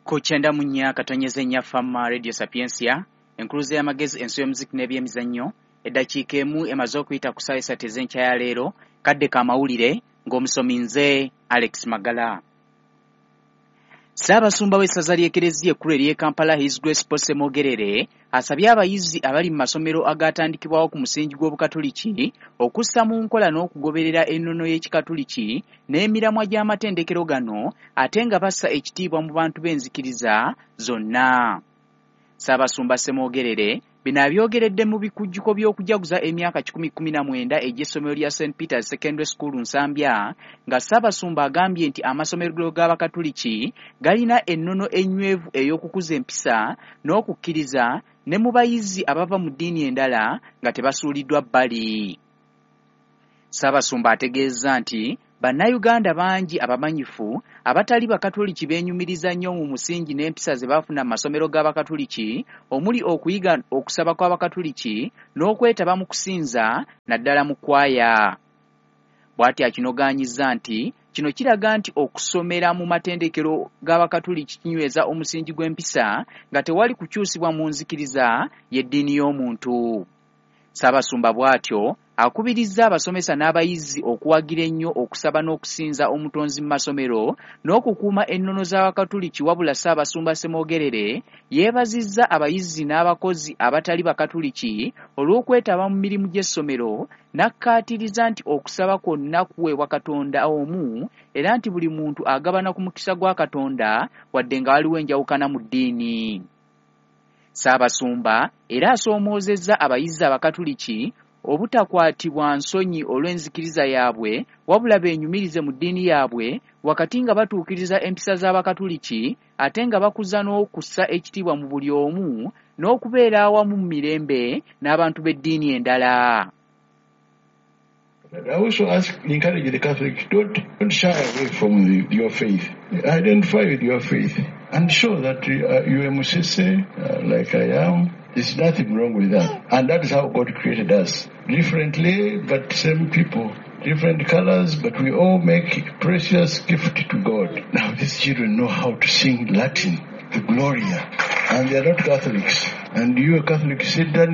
Kuchenda munya katonyeze nya fama Radio Sapiensia enkuluze y'amagezi enso y'omuziki n'ebyemizannyo eddakiika emu emaze okuyita ku ssaawa essatu ez'enkya ya leero kadde ka mawulire ng'omusomi nze Alex Magala. Ssaabasumba w'essaza ly'Ekereziya ekkulu ery'e Kampala His Grace Paul Ssemogerere asabye abayizi abali mu masomero agaatandikibwawo ku musingi gw'Obukatoliki okussa mu nkola n'okugoberera ennono y'Ekikatoliki n'emiramwa gy'amatendekero gano ate nga bassa ekitiibwa mu bantu b'enzikiriza zonna. Ssaabasumba Ssemogerere bino abyogeredde mu bikujjuko by'okujaguza emyaka 19 egy'essomero lya St. Peter's Secondary School Nsambya nga Ssaabasumba agambye nti amasomero g'Abakatoliki galina ennono enywevu ey'okukuza empisa n'okukkiriza ne mu bayizi abava mu ddiini endala nga tebasuuliddwa bbali. Ssaabasumba ategeezza nti Bannayuganda bangi abamanyifu abatali Bakatoliki beenyumiriza nnyo mu musingi n'empisa ze baafuna mu masomero g'Abakatoliki omuli okuyiga okusaba kw'Abakatoliki n'okwetaba mu kusinza naddala mu kwaya. Bw'ati akinogaanyizza nti kino kiraga nti okusomera mu matendekero g'Abakatoliki kinyweza omusingi gw'empisa nga tewali kukyusibwa mu nzikiriza y'eddiini y'omuntu. Ssaabasumba bw'atyo akubirizza abasomesa n'abayizi okuwagira ennyo okusaba n'okusinza omutonzi mu masomero n'okukuuma ennono z'Abakatoliki wabula Ssaabasumba Ssemogerere yeebazizza abayizi n'abakozi abatali Bakatoliki olw'okwetaba mu mirimu gy'essomero n'akkaatiriza nti okusaba kwonna kuweebwa Katonda omu era nti buli muntu agabana ku mukisa gwa Katonda wadde nga waliwo enjawukana mu ddiini. Ssaabasumba era asoomoozezza abayizi Abakatoliki obutakwatibwa nsonyi olw'enzikiriza yaabwe wabula beenyumirize mu ddiini yaabwe wakati nga batuukiriza empisa z'Abakatoliki ate nga bakuza n'okussa ekitiibwa mu buli omu n'okubeera awamu mu mirembe n'abantu b'eddiini endala. I also encourage the Catholics, don't shy away from your faith. Identify with your faith and show that you are Musese, like I am. There's nothing wrong with that. And that is how God created us. Differently, but same people. Different colors, but we all make precious gift to God. Now these children know how to sing Latin, the Gloria. And they are not Catholics. And you are Catholic, sit down,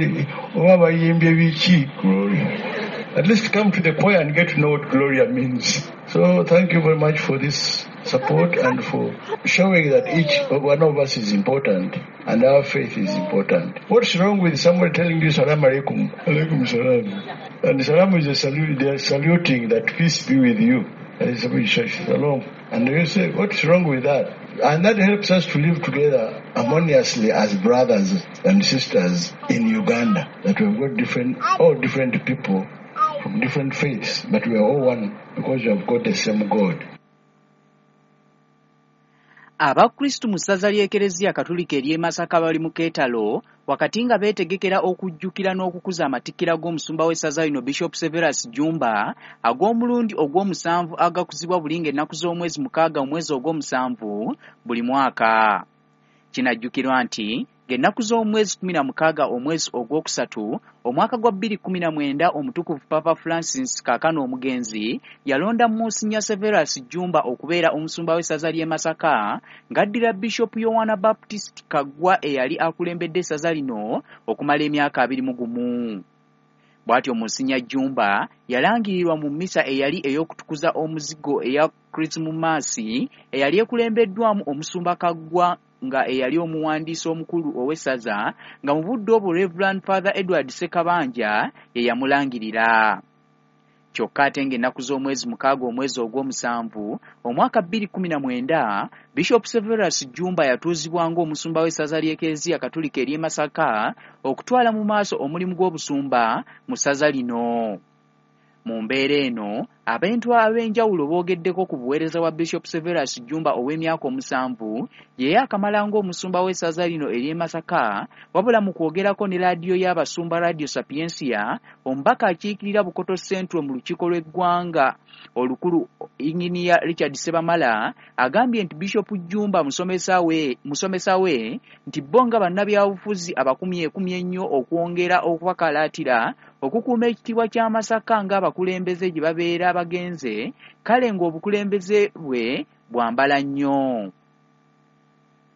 Gloria. At least come to the choir and get to know what Gloria means. So thank you very much for this support and for showing that each one of us is important and our faith is important. What's wrong with somebody telling you Salam Alaikum? Alaikum Salam. And Salam is a salute, they are saluting that peace be with you. Shalom. And you say, what's wrong with that? And that helps us to live together harmoniously as brothers and sisters in Uganda. That we've got all different people from different faiths, but we are all one because we have got the same God. Abakristu mu ssaza ly'Ekereziya Katolika ery'e Masaka bali mu keetalo wakati nga beetegekera okujjukira n'okukuza amatikkira g'omusumba w'essaza lino Bishop Severus Jumba ag'omulundi ogw'omusanvu agakuzibwa buli ng'ennaku z'omwezi 6 omwezi ogw'omusanvu buli mwaka. Kinajjukirwa nti ng'ennaku z'omwezi 16 omwezi ogwokusatu omwaka gwa 2019 omutukuvu Papa Francis kaakano omugenzi yalonda Monsignor Severus Jumba okubeera omusumba w'essaza ly'e Masaka ng'addira Bishop Yohana Baptist Kaggwa eyali akulembedde essaza lino okumala emyaka 21. Bw'atyo Monsignor Jumba yalangirirwa mu mmisa eyali ey'okutukuza omuzigo eya Christmas eyali ekulembeddwamu omusumba Kaggwa nga eyali omuwandiisi omukulu ow'essaza nga mu budde obwo Reverend Father Edward Ssekabanja ye yamulangirira. Kyokka ate ng'ennaku z'omwezi 6 omwezi ogw'omusanvu omwaka 2019 Bishop Severus Jumba yatuuzibwa ng'omusumba w'essaza ly'Ekereziya Katolika ery'e Masaka okutwala mu maaso omulimu gw'obusumba mu ssaza lino. Mu mbeera eno abantu ab'enjawulo boogeddeko ku buweereza bwa Bishop Severus Jumba ow'emyaka 7 ye yakamala ng'omusumba w'essaza lino ery'e Masaka wabula mu kwogerako ne laadiyo y'abasumba Radio Sapiensia omubaka akiikirira Bukoto Central mu lukiiko lw'eggwanga olukulu Engineer Richard Sebamala agambye nti Bishop Jumba musomesa we nti bo nga bannabyabufuzi abakumyekumye ennyo okwongera okubakalaatira okukuuma ekitiibwa kya Masaka ng'abakulembeze gye babeera abagenze kale ng'obukulembeze bwe bwambala nnyo.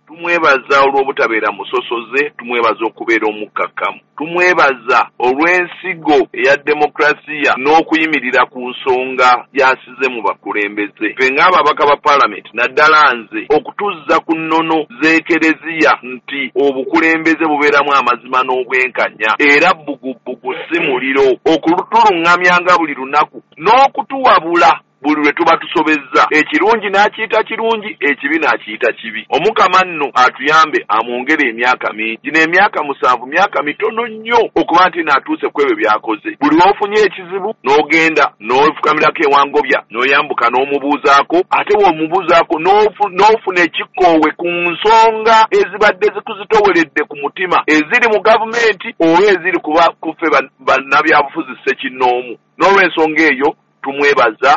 tumwebaza olw'obutabeera musosoze, tumwebaza okubeera omukkakkamu, tumwebaza olw'ensigo eya demokrasiya n'okuyimirira ku nsonga yasize mu bakulembeze. Ffe ng'ababaka ba paalamenti naddala nze okutuzza ku nnono z'ekereziya nti obukulembeze bubeeramu amazima n'obwenkanya era bbugubugu si muliro, okutuluŋŋamyanga buli lunaku n'okutuwabula buli lwe tuba tusobezza, ekirungi n'akiyita kirungi, ekibi n'akiyita kibi. Omukama nno atuyambe amwongere emyaka mingi, n'emyaka 7 myaka mitono nnyo okuba nti n'atuuse ku ebyo byakoze. Buli w'ofunye ekizibu n'ogenda n'ofukamirako ewangobya n'oyambuka n'omubuuzaako, ate w'omubuuzaako n'ofuna ekikoowe ku nsonga ezibadde zikuzitoweredde ku mutima eziri mu gavumenti oba eziri ku ffe bannabyabufuzi ssekinnoomu. N'olw'ensonga eyo tumwebaza.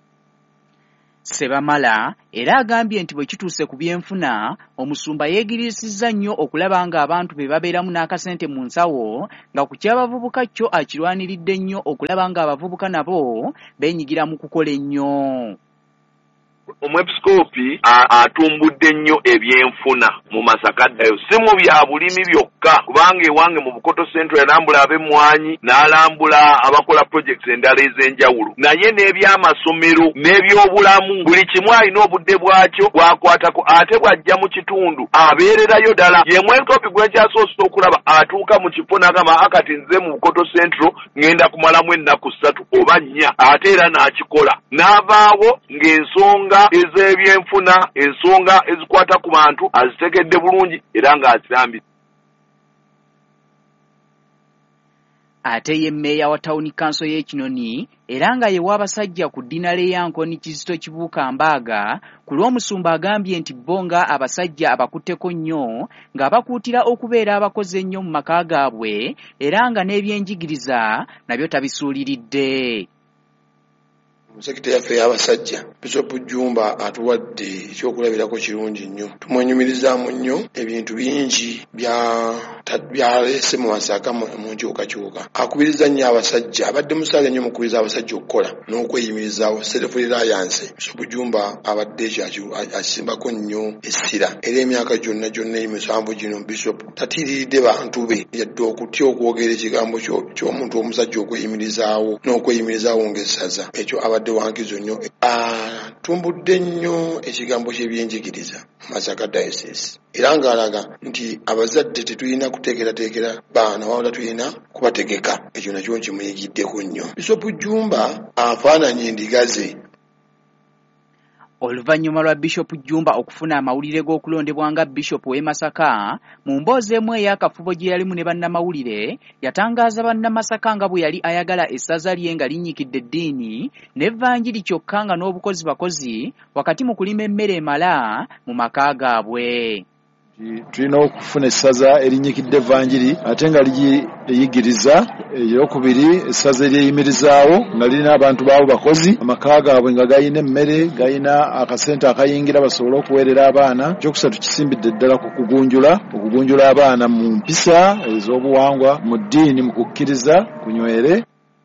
Sebamala era agambye nti bwe kituuse ku byenfuna, omusumba yeegirisizza nnyo okulaba ng'abantu be babeeramu n'akasente mu nsawo, nga ku ky'abavubuka kyo akirwaniridde nnyo okulaba ng'abavubuka nabo beenyigira mu kukola ennyo. Omwepisikoopi atumbudde nnyo ebyenfuna mu Masaka ddayo, si mu bya bulimi byokka, kubanga ewange mu Bukoto Central yalambula ab'emmwanyi n'alambula abakola projects endala ez'enjawulo, naye n'ebyamasomero n'ebyobulamu buli kimu alina obudde bwakyo bwakwatako, ate bw'ajja mu kitundu abeererayo ddala. Ye mwepisikoopi gwe kyasoose okulaba atuuka mu kifo n'agamba akati nze mu Bukoto Central ngenda kumalamu ennaku 3 oba 4, ate era n'akikola. N'avaawo ng'ensonga ez'ebyenfuna, ensonga ezikwata ku bantu azitegedde bulungi era ng'azirambise. Ate ye mmeeya wa tawuni kanso y'e Kinoni era nga ye w'abasajja ku ddinale ya Nkoni Kizito Kibuuka Mbaaga, ku lw'omusumba agambye nti bo nga abasajja abakutteko nnyo ng'abakuutira okubeera abakozi ennyo mu maka gaabwe era nga n'ebyenjigiriza nabyo tabisuuliridde. Sekita yaffe y'abasajja Bishop Jumba atuwadde ekyokulabirako kirungi nnyo. Tumwenyumirizaamu nnyo, ebintu bingi byaleese mu Masaka mu nkyukakyuka. Akubiriza nnyo abasajja, abadde musaale nnyo mukubiriza abasajja okukola n'okweyimirizaawo. Self-reliance. Bishop Jumba abadde akisimbako nnyo essira. Era emyaka gyonna 7 gino Bishop tatiiriridde bantu be yadde okutya okwogera ekigambo ky'omuntu omusajja okweyimirizaawo n'okweyimirizaawo ng'essaza. Ekyo abadde wankizo nnyo. Tumbudde nnyo ekigambo ky'ebyenjigiriza mu Masaka Diocese. Era ng'alaga nti abazadde tetulina kuteekerateekera baana wabula tulina kubategeka. Ekyo nakyo nkimuyigiddeko nnyo. Bishop Jumba afaananye endiga ze. Oluvannyuma lwa Bishop Jumba okufuna amawulire g'okulondebwa nga Bishop w'e Masaka, mu mboozi emu ey'akafubo gye yalimu ne bannamawulire, yatangaaza bannamasaka nga bwe yali ayagala essaza lye nga linnyikidde eddiini n'evvanjiri kyokka nga n'obukozi bakozi wakati mu kulima emmere emala mu maka gaabwe. Tulina okufuna essaza erinnyikidde evvanjiri ate nga liyigiriza. Eryokubiri essaza eryeyimirizaawo nga lirina abantu baabo bakozi, amaka gaabwe nga galina emmere, galina akasente akayingira basobole okuweerera abaana. Ekyokusatu kisimbidde ddala ku okugunjula abaana mu mpisa ez'obuwangwa, mu ddiini, mu kukkiriza, kunywere.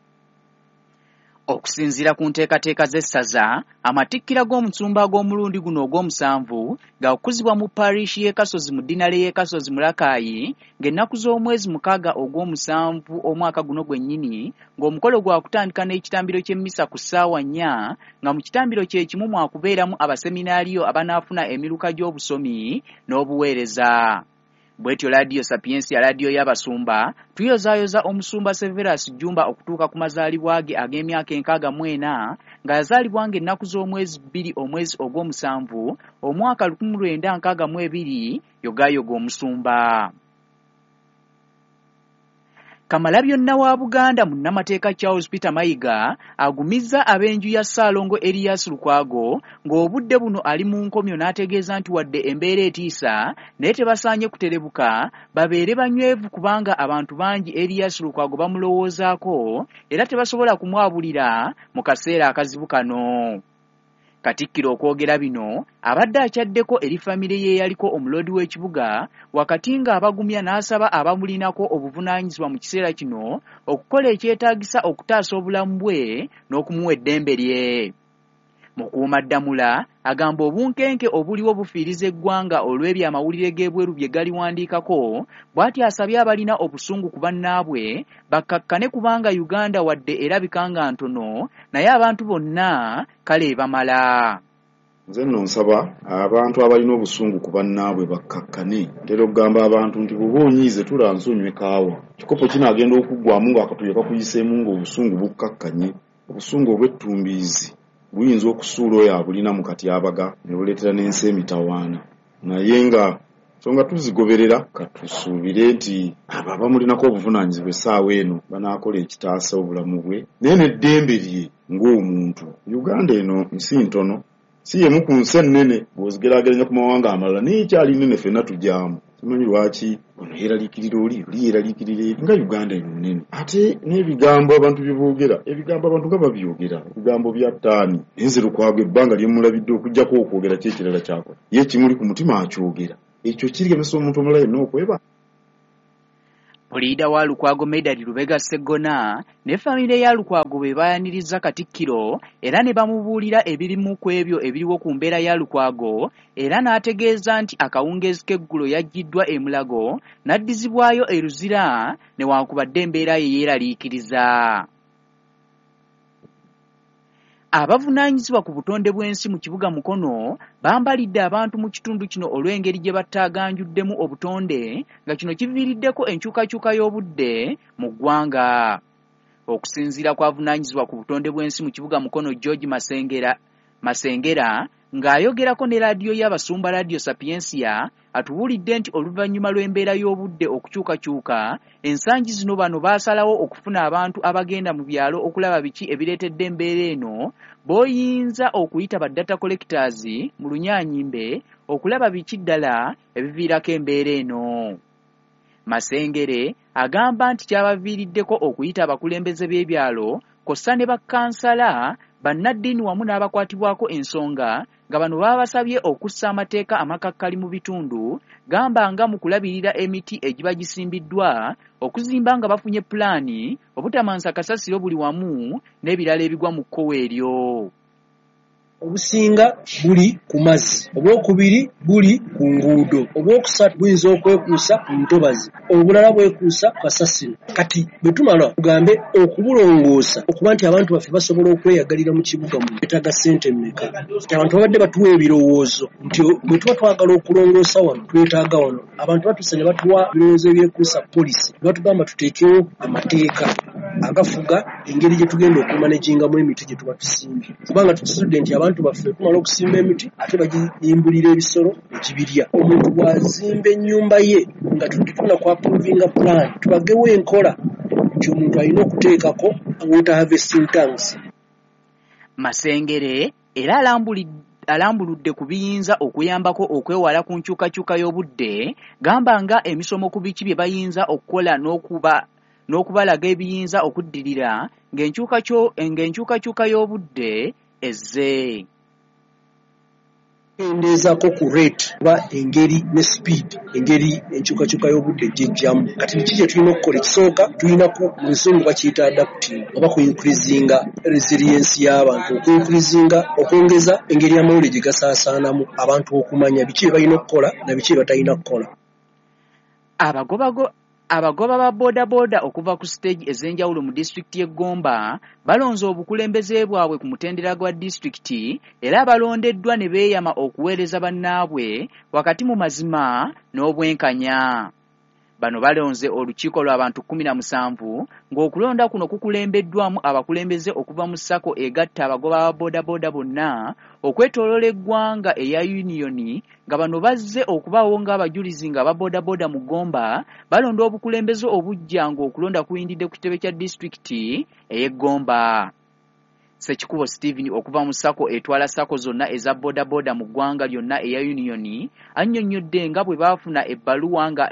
Okusinziira ku nteekateeka z'essaza, amatikkira g'omusumba ag'omulundi guno ogw'omusanvu gaakuzibwa mu parish y'e Kasozi mu ddinale y'e Kasozi mu Lakaayi ng'ennaku z'omwezi 6 ogw'omusanvu omwaka guno gwennyini, ng'omukolo gwakutandika n'ekitambiro ky'emmisa ku ssaawa 4, nga mu kitambiro kye kimu mwakubeeramu abaseminaaliyo abanaafuna emiruka gy'obusomi n'obuweereza. Bwetyo Radio Sapiensia radio y'abasumba tuyozaayoza omusumba Severus Jumba okutuuka ku mazaalibwa ge ag'emyaka 64 nga yazaalibwa ng'ennaku z'omwezi 2 omwezi ogw'omusanvu omwaka 1962 yogayoga omusumba. Kamalabyonna wa Buganda munnamateeka Charles Peter Mayiga agumizza ab'enju ya Ssaalongo Elias Lukwago ng'obudde buno ali mu nkomyo n'ategeeza nti wadde embeera etiisa naye tebasaanye kuterebuka babeere banywevu kubanga abantu bangi Elias Lukwago bamulowoozaako era tebasobola kumwabulira mu kaseera akazibu kano. Katikkiro okwogera bino abadde akyaddeko eri famire ye yaliko omulodi w'ekibuga wakati nga abagumya n'asaba abamulinako obuvunaanyizibwa mu kiseera kino okukola ekyetaagisa okutaasa obulamu bwe n'okumuwa eddembe lye. Mukuumaddamula agamba obunkenke obuliwo bufiiriza eggwanga olw'ebyo amawulire g'ebweru bye galiwandiikako, bw'atyo asabye abalina obusungu ku bannaabwe bakkakkane kubanga Uganda wadde erabika nga ntono naye abantu bonna kale ebamala. Nze nno nsaba abantu abalina obusungu ku bannaabwe bakkakkane. Ntera okugamba abantu nti bw'oba onyiize tulanze onywe kaawa. Kikopo kinaagenda okuggwamu ng'akatuuyo kakuyiseemu ng'obusungu bukkakkanye. Obusungu obw'ettumbiizi buyinza okusuula oyo abulina mu katyabaga ne buleetera n'ensi emitawaana. Naye nga nsonga tuzigoberera katusuubire nti abo abamulinako obuvunaanyizibwa essaawa eno banaakola ekitaasa obulamu bwe naye n'eddembe lye ng'omuntu. Uganda eno nsi ntono, si yemu ku nsi ennene bw'ozigeraageranya ku mawanga amalala naye ekyali nnene ffenna tujyamu. Simanyi lwaki ono yeeraliikirira oli yeeraliikirira eri nga Uganda eno nnene. Ate n'ebigambo abantu bye boogera, ebigambo abantu nga babyogera, ebigambo bya ttaani. Nze Lukwago ebbanga lye mulabidde okuggyako okwogera ki ekirala kyakola. Ye kimuli ku mutima akyogera. Ekyo kiremesa omuntu omulala yenna okweba. Puliida wa Lukwago Medard Lubega Sseggona ne famire ya Lukwago be bayaniriza Katikkiro era ne bamubuulira ebirimu ku ebyo ebiriwo ku mbeera ya Lukwago era n'ategeeza nti akawungeezi k'eggulo yaggiddwa e Mulago n'addizibwayo e Luzira newankubadde embeera ye yeeraliikiriza. Abavunaanyizibwa ku butonde bw'ensi mu kibuga Mukono bambalidde abantu mu kitundu kino olw'engeri gye battaaganjuddemu obutonde nga kino kiviiriddeko enkyukakyuka y'obudde mu ggwanga. Okusinziira ku avunaanyizibwa ku butonde bw'ensi mu kibuga Mukono George Masengera ng'ayogerako ne laadiyo y'abasumba Radio Sapiensia atubuulidde nti oluvannyuma lw'embeera y'obudde okukyukakyuka ensangi zino bano baasalawo okufuna abantu abagenda mu byalo okulaba biki ebireetedde embeera eno b'oyinza okuyita ba data collectors mu Lunyaanyimbe okulaba biki ddala ebiviirako embeera eno. Masengere agamba nti kyabaviiriddeko okuyita abakulembeze b'ebyalo kossa ne bakkansala bannaddiini wamu n'abakwatibwako ensonga nga bano babasabye okussa amateeka amakakkali mu bitundu gamba nga mu kulabirira emiti egiba gisimbiddwa okuzimba nga bafunye pulaani obutamansa kasasiro buli wamu n'ebirala ebigwa mu kkowe eryo. Obusinga buli ku mazzi, obwokubiri buli ku nguudo, obwokusatu buyinza okwekuusa ku ntobazi, obulala bwekuusa ku kasasiro. Kati bwe tumala tugambe okubulongoosa okuba nti abantu baffe basobola okweyagalira mu kibuga mu betaaga ssente mmeka. Abantu babadde batuwa ebirowoozo nti bwe tuba twagala okulongoosa wano twetaaga wano. Abantu batuuse ne batuwa ebirowoozo ebyekuusa polisi ne batugamba tuteekewo amateeka agafuga engeri gye tugenda okumanegingamu emiti gye tuba tusimbye. Kubanga tukisudde nti abantu baffe tumala okusimba emiti ate bagiyimbulira ebisolo ekibirya. Omuntu bw'azimba ennyumba ye nga tutuna ku approvinga plan tubagewo enkola nti omuntu alina okuteekako water harvesting tanks. Masengere era alambuludde ku biyinza okuyambako okwewala ku nkyukakyuka y'obudde gamba nga emisomo ku biki bye bayinza okukola n'okubalaga ebiyinza okuddirira ng'enkyukakyuka y'obudde ezze. Endeezako ku rate oba engeri ne speed engeri enkyukakyuka y'obudde gyejjamu. Kati biki gye tulina okukola? Ekisooka tulina mu nsungu bakiyita adapting oba ku increasinga resilience y'abantu, okwongeza engeri amawulire gye gasaasaanamu abantu okumanya biki bye balina okukola na biki bye batalina kukola. Abagoba ba boodabooda okuva ku stage ez'enjawulo mu disitulikiti y'e Gomba balonze obukulembeze bwabwe ku mutendera gwa disitulikiti era balondeddwa ne beeyama okuweereza bannaabwe wakati mu mazima n'obwenkanya. Bano balonze olukiiko lw'abantu 17 ng'okulonda kuno kukulembeddwamu abakulembeze okuva mu SACCO egatta abagoba ba boodabooda bonna okwetooloola eggwanga eya Union nga bano bazze okubaawo ng'abajulizi nga ba boodabooda mu Gomba balonda obukulembeze obujja ng'okulonda kuyindidde ku kitebe kya disitulikiti ey'e Gomba. Ssekikubo Stephen okuva mu SACCO etwala SACCO zonna eza boodabooda mu ggwanga lyonna eya Union annyonnyodde nga bwe baafuna ebbaluwa nga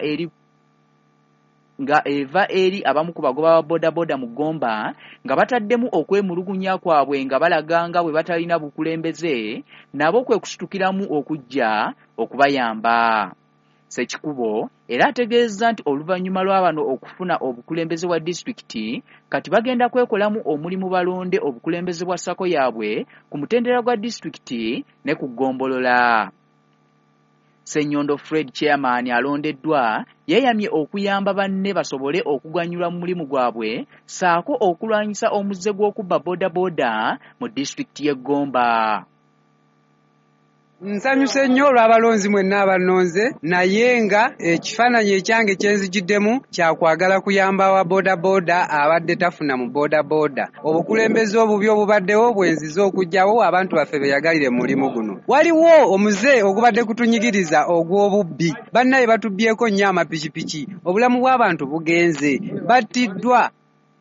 eva eri abamu ku bagoba ba boodabooda mu Gomba nga bataddemu okwemulugunya kwabwe nga balaga nga bwe batalina bukulembeze nabo kwe kusitukiramu okujja okubayamba. Ssekikubo era ategeezezza nti oluvannyuma lwa bano okufuna obukulembeze bwa disitulikiti kati bagenda kwekolamu omulimu balonde obukulembeze bwa ssako yaabwe ku mutendera gwa disitulikiti ne ku ggombolola. Ssenyondo Fred Chairman alondeddwa yeeyamye okuyamba banne basobole okuganyulwa mu mulimu gwabwe ssaako okulwanyisa omuzze gw'okubba boodabooda mu disitulikiti y'e Gomba. Nsanyuse nnyo olw'abalonzi mwenna abannonze naye nga ekifaananyi ekyange kyenzigiddemu kyakwagala kuyamba awa boodabooda abadde tafuna mu boodabooda. Obukulembeze obubi obubaddewo bwenziza okugyawo abantu baffe beyagalire mu mulimu guno. Waliwo omuze ogubadde kutunyigiriza ogw'obubbi. Bannaye batubbyeko nnyo amapikipiki. Obulamu bw'abantu bugenze. Battiddwa.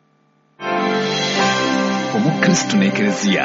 Omukristu n'Ekereziya.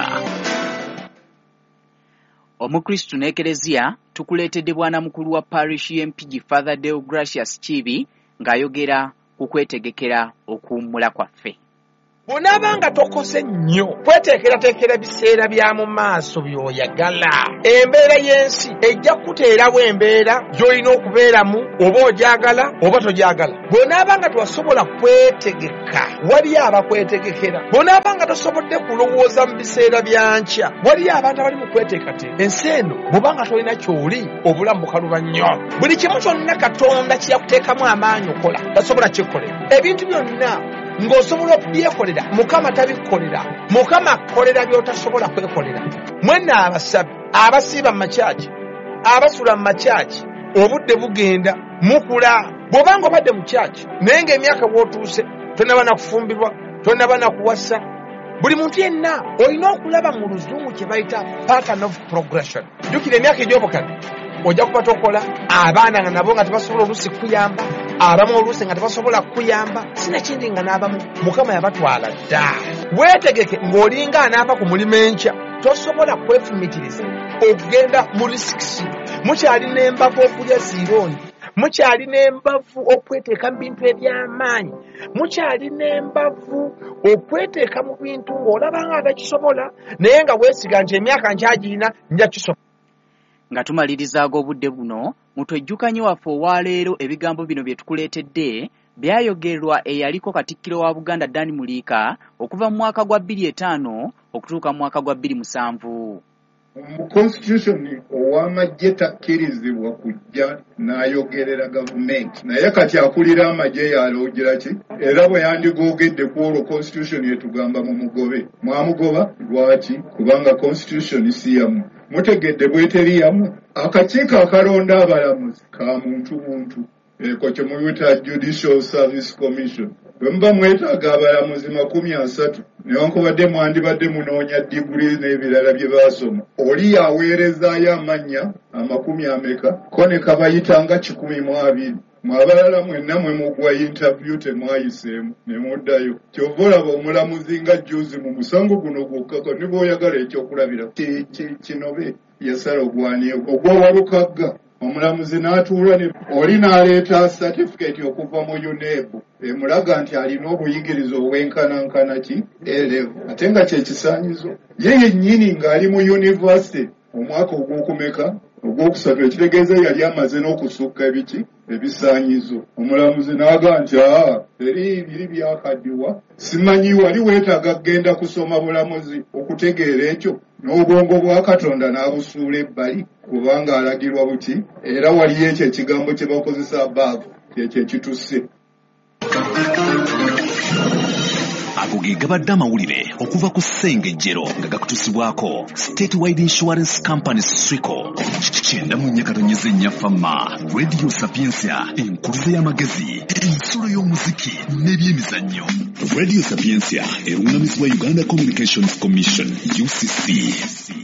Omukristu n'Ekereziya tukuleetedde bwana mukulu wa parish y'Empigi Father Deogracius Chibi ng'ayogera ku kwetegekera okuwummula kwaffe. Bw'onaabanga tokose nnyo kweteekerateekera biseera bya mu maaso by'oyagala, embeera y'ensi ejja kukuteerawo embeera gy'olina okubeeramu oba ogyagala oba togyagala. Bw'onaabanga tewasobola kwetegeka waliyo abakwetegekera. Bw'onaabanga tosobodde kulowooza mu biseera bya nkya waliyo abantu abali mu kweteekateeka. Ensi eno bw'obanga tolina ky'oli obulamu bukaluba nnyo. Buli kimu kyonna Katonda kyakuteekamu amaanyi okola tasobola kyekolera. Ebintu byonna ng'osobola okubyekolera Mukama tabikolera. Mukama akolera by'otasobola kwekolera. Mwenna abasabi abasiiba mu makyaki abasula mu makyaki obudde bugenda mukula. Bw'obanga obadde mu kyaki naye ng'emyaka bw'otuuse tonaba na kufumbirwa tonaba na kuwasa, buli muntu yenna olina okulaba mu luzungu kye bayita pattern of progression. Jjukira emyaka egy'obukadde ojja kuba tokola, abaana nga nabo nga tebasobola oluusi kuyamba, abamu oluusi nga tebasobola kuyamba, sinakindi nga n'abamu Mukama yabatwala dda. Weetegeke ng'olinga anaava ku mulimu enkya tosobola kwefumitiriza okugenda mu risikisi. Mukyalina embavu okulya ziirooni, mukyalina embavu okweteeka mu bintu eby'amaanyi, mukyalina embavu okweteeka mu bintu ng'olaba nga atakisobola naye nga weesiga nti emyaka nkyagirina nja kisobola. Nga tumaliriza obudde buno mutwejjukanye waffe olwaleero ebigambo bino bye tukuleetedde byayogerwa eyaliko Katikkiro wa Buganda Dani Muliika okuva mu mwaka gwa 2005 okutuuka mu mwaka gwa 2007. Mu constitution ow'amagye takkirizibwa kujja n'ayogerera gavumenti, naye kati akulira amagye yaloogera ki era bwe yandigoogedde ku olwo constitution yetugamba mu mugobe. Mwamugoba lwaki? Kubanga constitution si yammwe. Mutegedde bweteri yammwe. Akakiiko akalonda abalamuzi ka muntu eko kye muyita Judicial Service Commission. Bwe muba mwetaaga abalamuzi 30 newankubadde mwandibadde munoonya diguli n'ebirala bye baasoma, oli yaweerezaayo amannya 40 ko ne kabayitanga 120. Mwabalala mwenna mwe mugwa interview temwayiseemu ne muddayo. Kyova olaba omulamuzi nga juzi mu musango guno gwokkako ne bw'oyagala ekyokulabira kinobe yasala ogwani ogw'owalukagga. Omulamuzi n'atuula ne oli n'aleeta certificate okuva mu UNEB emulaga nti alina obuyigiriza obwenkanankana ki A-level, ate nga kyekisaanyizo ye yennyini ng'ali mu university omwaka ogw'okumeka ogwokusatu, ekitegeeza yali amaze n'okusukka ebisaanyizo. Omulamuzi n'aga nti eri biri byakaddiwa, simanyi wali weetaaga kgenda kusoma bulamuzi okutegeera ekyo, n'obwongo bwa Katonda n'abusuula ebbali kubanga alagirwa buti era waliyo ekyo ekigambo kye bakozesa above kyekyo ekitusse. Ago ge gabadde amawulire okuva ku Ssengejjero nga gakutusibwako Statewide Insurance Company Swico 94.4 Radio Sapiensia, enkuluze y'amagezi, ensulo y'omuziki n'ebyemizannyo. Radio Sapiensia erungamizibwa Uganda Communications Commission UCC.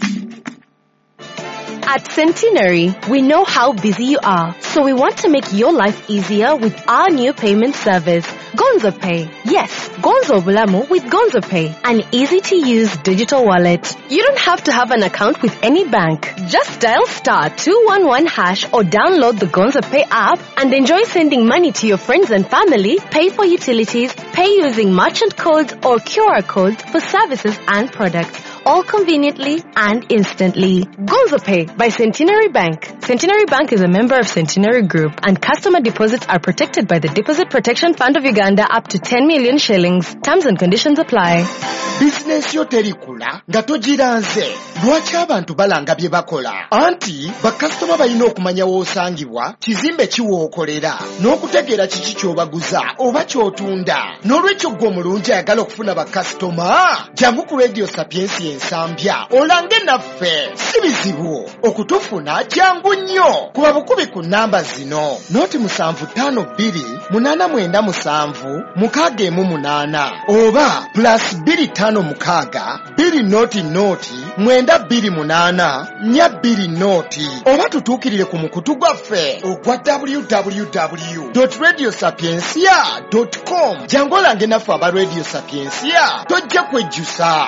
At Centenary, we know how busy you are, so we want to make your life easier with our new payment service, Gonzo Pay. Yes, Gonzo Bulamu with Gonzo Pay, an easy-to-use digital wallet. You don't have to have an account with any bank. Just dial *211# or download the Gonzo Pay app and enjoy sending money to your friends and family, pay for utilities, pay using merchant codes or QR codes for services and products, all conveniently and instantly. Gonzo Pay by Centenary Bank. Centenary Bank is a member of Centenary Group, and customer deposits are protected by the Deposit Protection Fund of Uganda up to 10 million shillings. Terms and conditions apply. Business yo terikula nga togiranze. Lwaki abantu balanga bye bakola? Anti bakasitoma balina okumanya w'osangibwa, kizimbe kiwookolera, n'okutegeera kiki ky'obaguza oba ky'otunda. N'olwekyo ggwe omulungi ayagala okufuna bakasitoma, jangu ku Radio Sapiensi Ensambya olange naffe. Si bizibu okutufuna, jangu nnyo. Kuba bukubi ku nnamba zino: 0757 oba +256 2 oba tutuukirire ku mukutu gwaffe ogwa www.radiosapiensia.com. jangu olange naffe aba Radio Sapiensia, tojja kwejjusa.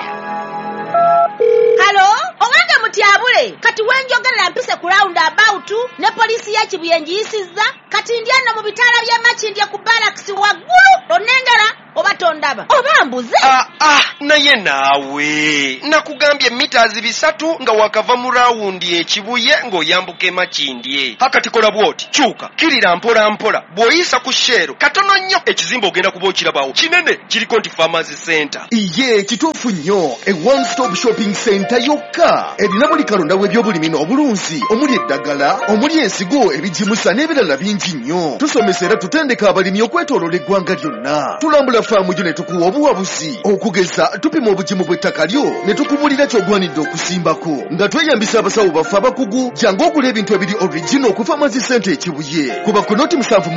Halo, owange mutyabule, kati wenjogerera mpise ku roundabout ne polisi ya Kibuyenji yisizza, kati ndyanna mu bitaala bya Makindye ku barracks waggulu, onengera oba tondaba oba mbuze. Naye naawe nakugambye meters 3 nga wakava mu rawundi ekibuye ng'oyambuka Makindye. Hakati kola bwoti, kyuka kirira mpola mpola, bw'oyisa ku Shero katono nnyo ekizimbe ogenda kuba okirabawo kinene, kiriko nti Pharmacy Center. Iye kituufu nnyo, a one stop shopping center yokka erina buli kalonda w'ebyobulimi n'obulunzi, omuli eddagala, omuli ensigo, ebijimusa n'ebirala bingi nnyo. Tusomesera tutendeka abalimi okwetooloola eggwanga lyonna. Tulambula faamu gyo ne tukuwa obuwabuzi, okugeza tupima obugimu bw'ettaka lyo ne tukubulira ky'ogwanidde okusimbako, nga tweyambisa abasawo baffe abakugu. Jangu ogula ebintu ebiri original ku Pharmacy Center ekibuye. Kuba ku noti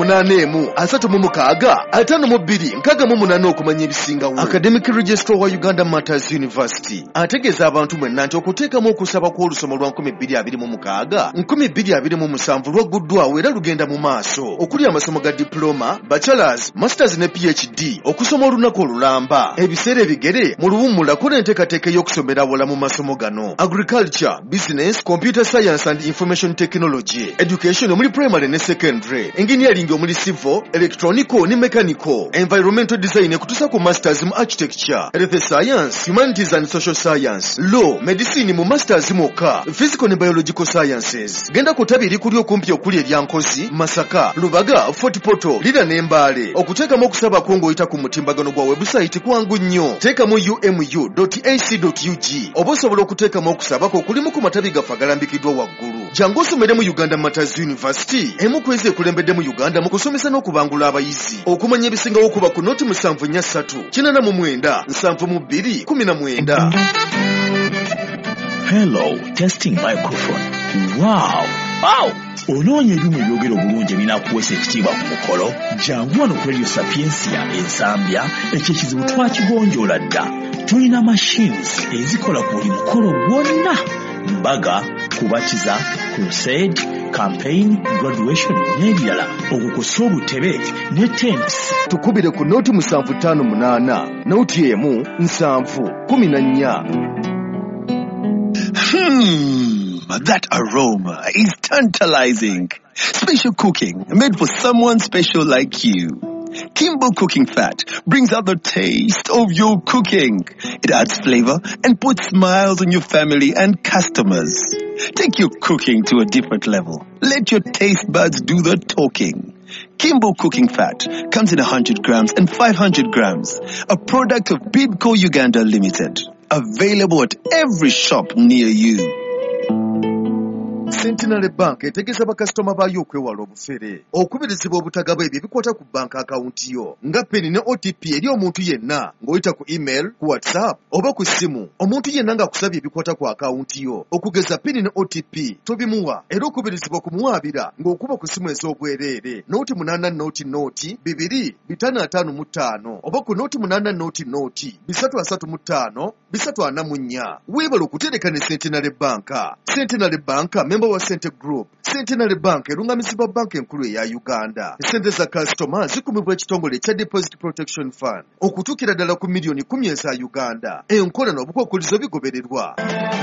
783552 okumanya ebisingawo. Academic Registrar wa Uganda Matters University ategeeza abantu mwenna nti okuteekamu okusaba kw'olusoma lwa 2026 2027 lwagguddwawo era lugenda mu maaso, okuli amasomo ga diploma, bachelors, masters ne PhD, okusoma olunaku olulamba, ebiseera ebigere mu luwummulako n'enteekateeka ey'okusomera awala mu masomo gano: agriculture, business, computer science and information technology, education omuli primary ne secondary, engineering omuli civil, electronical ne mechanical, environmental design ekutusa ku masters mu architecture, health science, humanities and social science, law, medicine mu masters mwokka, physical ne biological sciences. Genda ku ttabi erikuli okumpi okuli eryankozi, Masaka, Lubaga, Fort Portal, Lira n'Embaale. Okuteekamu okusaba kwo ng'oyita ku mutimbagano gwa website kwangu nnyo. Teekamu umu.ac.ug oba osobola okuteekamu okusaba kwo kulimu ku matabi gaffe agalambikiddwa waggulu. Jangu osomere mu Uganda Matters University, emu ku ezo ekulembedde mu Uganda mu kusomesa n'okubangula abayizi. Okumanya ebisingawo kuba ku noti 743 89 7219. Hello, testing microphone. Wow! Onoonya ebimu ebyogera obulungi ebinakuweesa ekitiibwa ku mukolo. Jangu wano ku Radio Sapiensia Ensambya, ekyo ekizibu twakigonjoola dda. Tulina machines ezikola ku buli mukolo gwonna: mbaga, kubakiza, crusade, campaign, graduation n'ebirala. Okukusa obutebe ne tents. Tukubire ku noti 758 noti emu 714. That aroma is tantalizing. Special cooking made for someone special like you. Kimbo Cooking Fat brings out the taste of your cooking. It adds flavor and puts smiles on your family and customers. Take your cooking to a different level. Let your taste buds do the talking. Kimbo Cooking Fat comes in 100 grams and 500 grams. A product of Bidco Uganda Limited. Available at every shop near you. Centenary Bank etegeeza bakasitoma baayo okwewala obufere, okubirizibwa obutagaba ebyo ebikwata ku bank account yo, nga peni ne OTP eri omuntu yenna ng'oyita ku email, ku WhatsApp oba ku simu. Omuntu yenna ng'akusabye ebikwata ku account yo, okugeza peni ne OTP tobimuwa, era okubirizibwa kumuwaabira ng'okuba ku simu ez'obwereere, noti 8 noti 2 oba ku noti 8 noti 335 344. Weebala okutereka ne Centenary Bank. Centenary Bank member wa Center Group. Centenary Bank erungamizibwa banka enkulu eya Uganda. Esente za customer zikumibwa ekitongole kya Deposit Protection Fund okutuukira ddala ku miliyoni 10 eza Uganda. Enkola n'obukwakkulizo bigobererwa.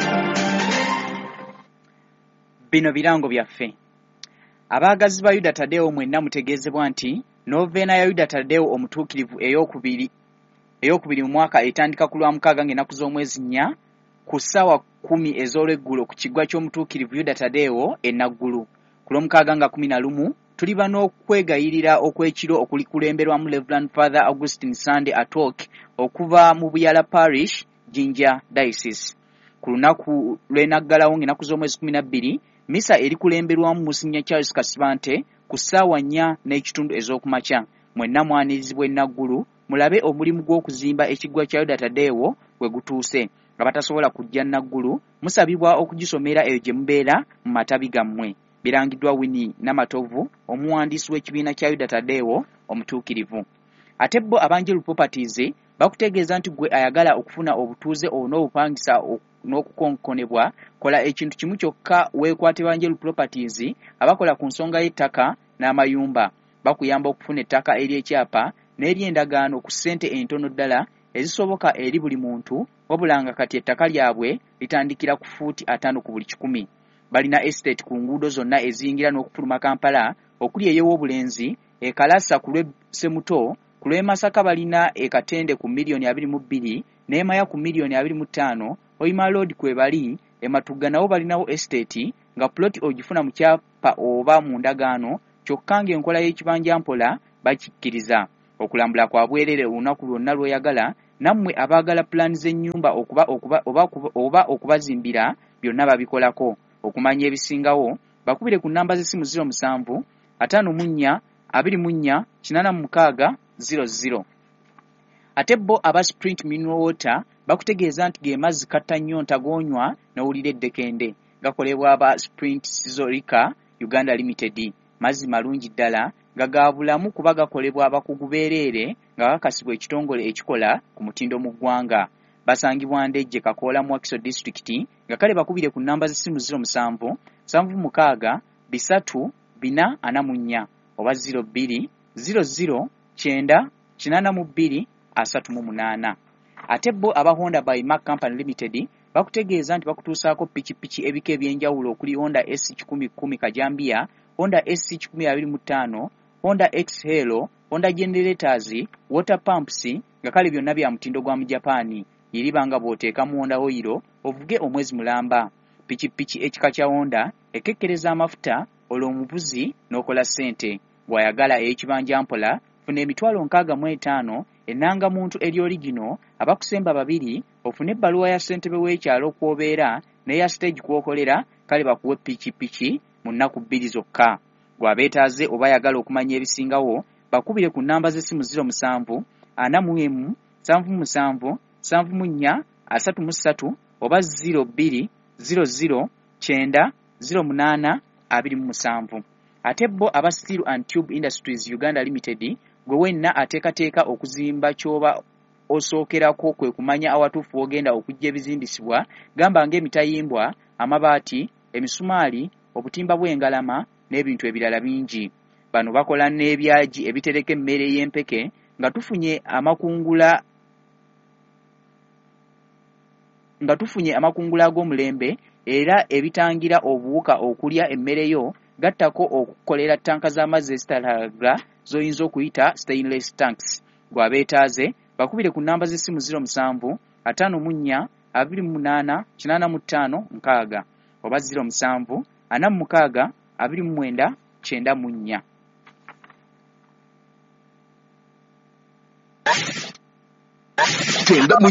Bino birango byaffe. Abaagazi ba Yuda Tadeo mwenna mutegeezebwa nti noveena ya Yuda Tadeo omutuukirivu eyokubiri mu mwaka etandika ku Lwamukaaga ng'ennaku z'omwezi 4 ku ssaawa 10 ez'olweggulo ku kiggwa ky'omutuukirivu Yuda Tadeo e Naggulu. Ku lw'omukaaga nga 11 tuliba n'okwegayirira okw'ekiro okulikulemberwamu Reverend Father Augustine Sunday Atok okuva mu Buyala Parish, Jinja Diocese. Ku lunaku lw'enaggalawo ng'ennaku z'omwezi 12 misa erikulemberwamu Musinya Charles Kasibante ku ssaawa 4:30 ez'okumakya. Mwenna mwanirizibwa e Naggulu mulabe omulimu gw'okuzimba ekiggwa kya Yuda Tadeo bwe gutuuse. Abatasobola kujja Naggulu musabibwa okugisomera eyo gye mubeera mu matabi gammwe. Birangiddwa Winnie Namatovu, omuwandiisi w'ekibiina kya Yuda Tadeo omutuukirivu. Ate bo Abanjelu Properties bakutegeeza nti gwe ayagala okufuna obutuuze onoobupangisa n'okukonkonebwa, kola ekintu kimu kyokka weekwate Abanjelu Properties abakola ku nsonga y'ettaka n'amayumba. Bakuyamba okufuna ettaka ery'ekyapa n'ery'endagaano ku ssente entono ddala ezisoboka eri buli muntu, wabula kati ettaka lyabwe litandikira ku fuuti 5 ku buli 100. Balina estate ku nguudo zonna eziyingira n'okufuluma Kampala okuli ey'Obulenzi, Ekalasa ku lw'Semuto, ku lw'Masaka balina Ekatende ku miliyoni 22, n'Emaya ku miliyoni 25, Oyima Road kwe bali, Ematuga nabo balinawo estate nga ploti ogifuna mu kyapa oba mu ndagaano, kyokka ng'enkola y'ekibanja mpola bakikkiriza. Okulambula kwa bwerere olunaku lwonna lw'oyagala, nammwe abaagala pulaani z'ennyumba oba okubazimbira byonna babikolako. Okumanya ebisingawo bakubire ku nnamba z'essimu 07 54 24 86 00. Ate bo aba Sprint Mineral Water bakutegeeza nti ge mazzi katta nnyonta g'onywa n'owulira eddekende. Gakolebwa aba Sprint Sizolika Uganda Limited. Mazzi malungi ddala gagaabulamu kuba gakolebwa abakugu beereere nga kakasibwa ekitongole ekikola ku mutindo mu ggwanga. Basangibwa Ndejje Kakoola mu Wakiso District nga kale bakubire ku nnamba z'essimu 07 76 3 444 oba 02 00 9 82 38. Ate bo aba Honda by Mark Company Limited bakutegeeza nti bakutuusaako pikipiki ebika ebyenjawulo okuli Honda S1010 Kajambia, Honda SC1025, Honda X-Halo, Honda Generators, Water Pumps nga kale byonna bya mutindo gwa mu Japaani. Yiribanga bw'oteeka mu Honda Oil ovuge omwezi mulamba. Pikipiki ekika kya Honda ekekkereza amafuta olwo omuvuzi n'okola ssente. Bw'ayagala ekibanja mpola funa emitwalo 65 ennanga muntu eri origino abakusemba babiri, ofune ebbaluwa ya ssentebe w'ekyalo kw'obeera n'eya stage kw'okolera, kale bakuwe pikipiki mu nnaku 2 zokka. Gwabeetaaze oba ayagala okumanya ebisingawo bakubire ku nnamba z'essimu 07 41 77 74 33 oba 02 00 9 08 27. Ate bo aba Steel and Tube Industries Uganda Limited gwe wenna ateekateeka okuzimba ky'oba osookerako kwe kumanya awatuufu ogenda okujja ebizimbisibwa, gamba ng'emitayimbwa, amabaati, emisumaali, obutimba bw'engalama n'ebintu ebirala bingi. Bano bakola n'ebyaji ebitereka emmere y'empeke nga tufunye amakungula ag'omulembe era ebitangira obuwuka okulya emmere yo, gattako okukolera tanka z'amazzi ezitalagala z'oyinza okuyita stainless tanks. Gwabeetaaze bakubire ku nnamba z'essimu 07 54 28 85 6 oba 07 46 29 94. Tenda